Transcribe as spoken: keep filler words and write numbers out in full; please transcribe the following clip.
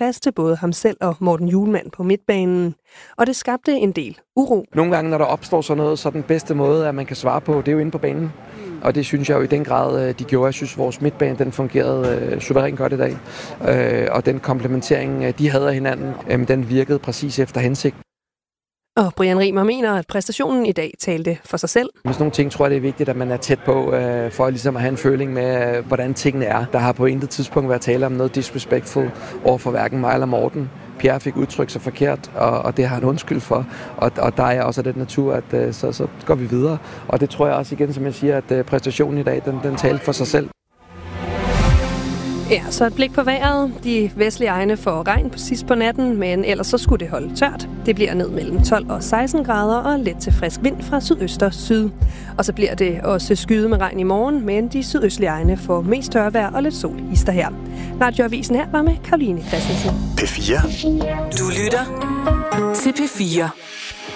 plads til både ham selv og Morten Hjulmand på midtbanen. Og det skabte en del uro. Nogle gange, når der opstår sådan noget, så den bedste måde, at man kan svare på, det er jo inde på banen. Og det synes jeg jo i den grad, de gjorde. Jeg synes, vores midtbane den fungerede øh, suverænt godt i dag. Øh, og den komplementering, de havde af hinanden, øh, den virkede præcis efter hensigt. Og Brian Riemer mener, at præstationen i dag talte for sig selv. Med sådan nogle ting tror jeg, det er vigtigt, at man er tæt på, øh, for ligesom at have en føling med, øh, hvordan tingene er. Der har på intet tidspunkt været tale om noget disrespectful over for hverken mig eller Morten. Pierre fik udtrykt sig forkert, og, og det har han undskyld for. Og, og der er også af den natur, at øh, så, så går vi videre. Og det tror jeg også igen, som jeg siger, at øh, præstationen i dag, den, den talte for sig selv. Ja, så et blik på vejret. De vestlige egne får regn på sidst på natten, men ellers så skulle det holde tørt. Det bliver ned mellem tolv og seksten grader og let til frisk vind fra sydøst og syd. Og så bliver det også skyet med regn i morgen, men de sydøstlige egne får mest tørvejr og lidt sol hister her. Radioavisen her var med Karoline Christensen. P fire. Du lytter til P fire.